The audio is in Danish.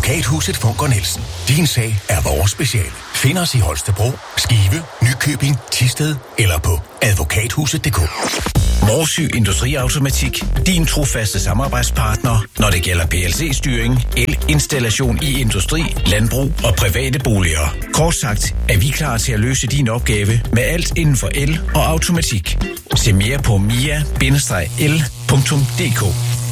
Advokathuset Funker Nielsen. Din sag er vores speciale. Find os i Holstebro, Skive, Nykøbing, Thisted eller på advokathuset.dk. Morsø Industriautomatik. Din trofaste samarbejdspartner, når det gælder PLC-styring, elinstallation i industri, landbrug og private boliger. Kort sagt er vi klar til at løse din opgave med alt inden for el og automatik. Se mere på mia-el.dk.